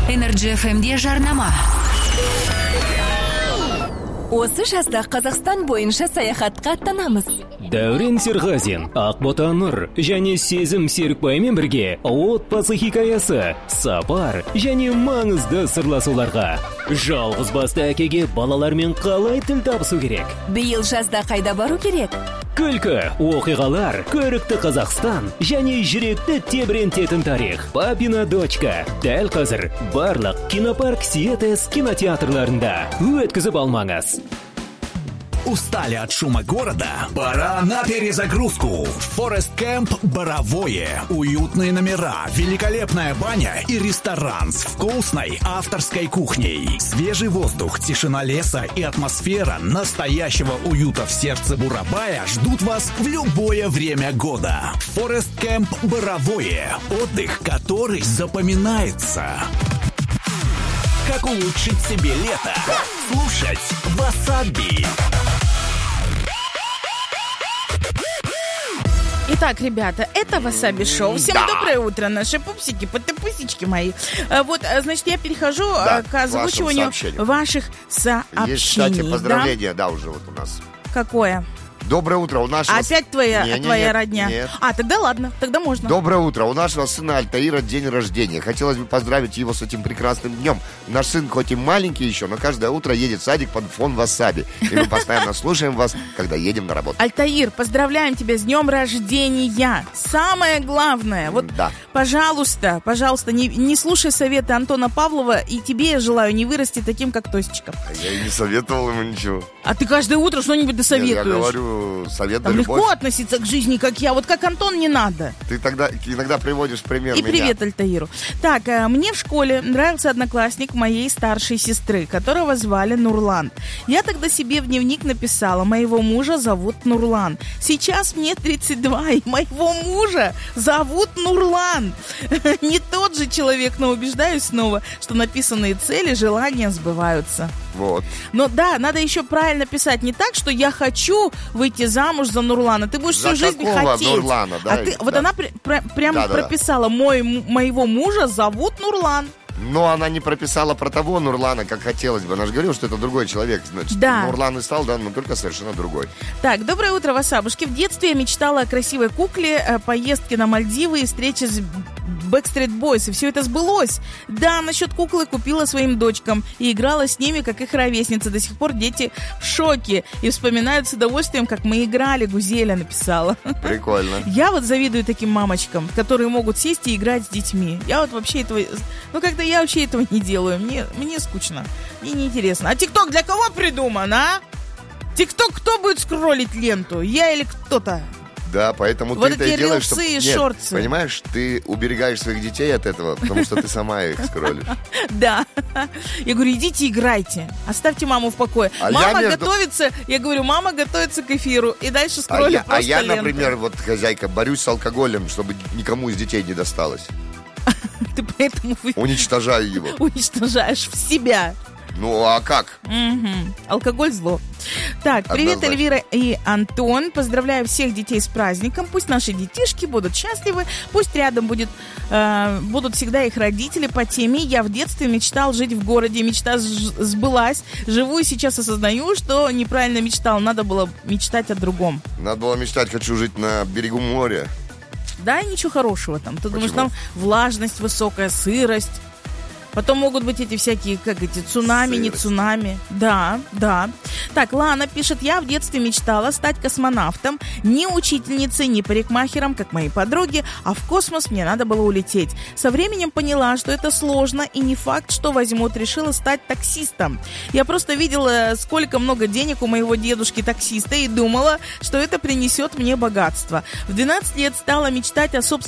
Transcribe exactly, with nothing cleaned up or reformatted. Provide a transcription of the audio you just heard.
Energy эф эмде жарнама. Осы жазда Қазақстан бойынша саяхатқа аттанамыз. Дәурен Серғазин, Ақбота Нұр және Сезім Серікбаймен бірге отбасы хикаясы, сапар және маңызды сырласуларға. Жалғыз басты әкеге балалармен қалай тіл табысу керек? Биыл жазда қайда бару керек? Күлкі, оқиғалар, көрікті Қазақстан және жүректі тебірентетін тарих. Папина дочка. Дәл қазір барлық кинопарк Сиэтес кинотеатрларында. Өткізіп алмаңыз. Устали от шума города? Пора на перезагрузку. Forest Camp Боровое. Уютные номера, великолепная баня и ресторан с вкусной авторской кухней. Свежий воздух, тишина леса и атмосфера настоящего уюта в сердце Бурабая ждут вас в любое время года. Forest Camp Боровое. Отдых, который запоминается. Как улучшить себе лето? Слушать Васаби. Итак, ребята, это Васаби Шоу. Всем да. доброе утро, наши пупсики, потопусечки мои. Вот, значит, я перехожу да, к озвучиванию ваших сообщений. Есть, кстати, поздравления, да? да, уже вот у нас. Какое? Доброе утро. У нашего... Опять твоя, не, твоя не, родня? Нет. А, тогда ладно, тогда можно. Доброе утро. У нашего сына Альтаира день рождения. Хотелось бы поздравить его с этим прекрасным днем. Наш сын хоть и маленький еще, но каждое утро едет в садик под фон Васаби. И мы постоянно слушаем вас, когда едем на работу. Альтаир, поздравляем тебя с днем рождения. Самое главное, вот, да. пожалуйста, пожалуйста, не, не слушай советы Антона Павлова, и тебе я желаю не вырасти таким, как Тосечка. А я и не советовал ему ничего. А ты каждое утро что-нибудь досоветуешь. Нет, я говорю, совет Там любовь. Легко относиться к жизни, как я. Вот как Антон, не надо. Ты тогда иногда приводишь пример И меня. привет Альтаиру. Так, мне в школе нравился одноклассник моей старшей сестры, которого звали Нурлан. Я тогда себе в дневник написала: моего мужа зовут Нурлан. Сейчас мне тридцать два, и моего мужа зовут Нурлан. Не тот же человек, но убеждаюсь снова, что написанные цели, желания сбываются. Вот. Но да, надо еще правильно писать. Не так, что я хочу выйти замуж за Нурлана. Ты будешь за всю жизнь какого хотеть. Нурлана, да? А ты, да. вот она пр- пр- прямо да, да, прописала: Мой, моего мужа зовут Нурлан. Но она не прописала про того Нурлана, как хотелось бы. Она же говорила, что это другой человек. Значит, да. Нурлан и стал, да, но только совершенно другой. Так, доброе утро, Васабушки. В детстве я мечтала о красивой кукле, поездке на Мальдивы и встрече с Backstreet Boys. И все это сбылось. Да, насчет куклы купила своим дочкам и играла с ними, как их ровесницы. До сих пор дети в шоке и вспоминают с удовольствием, как мы играли. Гузеля написала. Прикольно. Я вот завидую таким мамочкам, которые могут сесть и играть с детьми. Я вот вообще этого... Ну, как-то я вообще этого не делаю. Мне, мне скучно. Мне неинтересно. А ТикТок для кого придуман, а? ТикТок кто будет скроллить ленту? Я или кто-то? Да, поэтому вот ты это и делаешь, чтобы... и Нет, шорты. Понимаешь, ты уберегаешь своих детей от этого, потому что ты сама их скроллишь. Да. Я говорю, идите играйте, оставьте маму в покое. Мама готовится, я говорю, мама готовится к эфиру, и дальше скроллю просто ленту. А я, например, вот хозяйка, борюсь с алкоголем, чтобы никому из детей не досталось. Ты поэтому... Уничтожаю его. Уничтожаешь в себя. Ну, а как? Угу. Алкоголь зло. Так, привет, однозначно. Эльвира и Антон. Поздравляю всех детей с праздником. Пусть наши детишки будут счастливы. Пусть рядом будет, э, будут всегда их родители по теме. Я в детстве мечтал жить в городе. Мечта сбылась. Живу и сейчас осознаю, что неправильно мечтал. Надо было мечтать о другом. Надо было мечтать, хочу жить на берегу моря. Да, и ничего хорошего там. Ты Почему? думаешь, там влажность высокая, сырость. Потом могут быть эти всякие, как эти, цунами, Сырость. не цунами. Да, да. Так, Лана пишет: я в детстве мечтала стать космонавтом, не учительницей, не парикмахером, как мои подруги, а в космос мне надо было улететь. Со временем поняла, что это сложно и не факт, что возьмут. Решила стать таксистом. Я просто видела, сколько много денег у моего дедушки-таксиста и думала, что это принесет мне богатство. В двенадцать лет стала мечтать о собственном